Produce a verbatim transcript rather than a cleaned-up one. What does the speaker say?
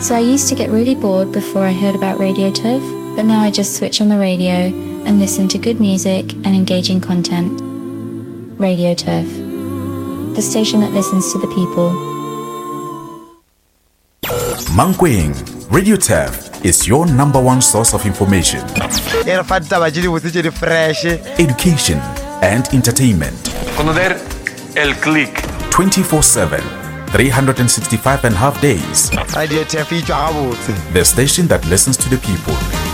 So I used to get really bored before I heard about Radio Turf, but now I just switch on the radio and listen to good music and engaging content. Radio Turf, the station that listens to the people. Mankweng, Radio Turf is your number one source of information, education and entertainment. Conocer el click. twenty-four seven, three hundred sixty-five and a half days. Radio Turf, the station that listens to the people.